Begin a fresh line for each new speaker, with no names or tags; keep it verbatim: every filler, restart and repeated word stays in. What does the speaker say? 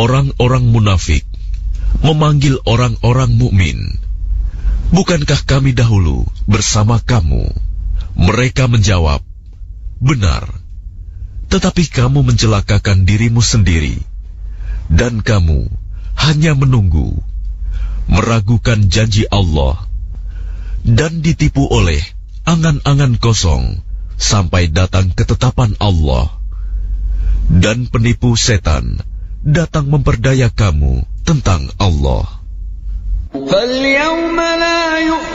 orang-orang munafik memanggil orang-orang mukmin, "Bukankah kami dahulu bersama kamu?" Mereka menjawab, "Benar, tetapi kamu mencelakakan dirimu sendiri, dan kamu hanya menunggu, meragukan janji Allah, dan ditipu oleh angan-angan kosong sampai datang ketetapan Allah. Dan penipu setan datang memperdaya kamu tentang Allah."